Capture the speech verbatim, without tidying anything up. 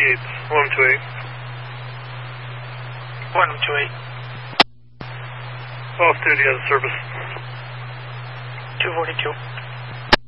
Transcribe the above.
eight, one two eight. one two eight. Off duty out of service. two forty-two.